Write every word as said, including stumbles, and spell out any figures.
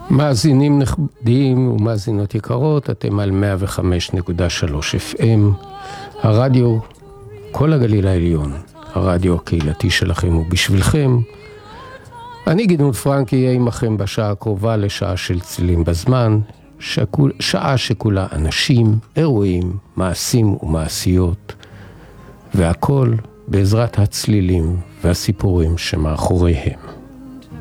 מאזינים נכבדים ומאזינות יקרות, אתם על מאה וחמש נקודה שלוש אף אם, הרדיו כל הגליל העליון, הרדיו הקהילתי שלכם ובשבילכם. אני גדעון פרנקי, אהיה עמכם בשעה הקרובה לשעה של צלילים בזמן, שכול, שעה שכולה אנשים, אירועים, מעשים ומעשיות, והכל בעזרת הצלילים והסיפורים שמאחוריהם.